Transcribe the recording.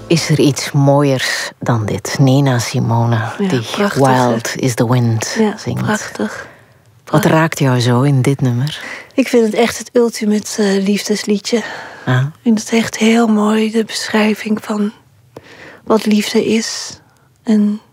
Is er iets mooiers dan dit? Nina Simone, die prachtig, Wild is the Wind zingt. Prachtig. Wat raakt jou zo in dit nummer? Ik vind het echt het ultimate liefdesliedje. Ah. Ik vind het echt heel mooi, de beschrijving van wat liefde is. En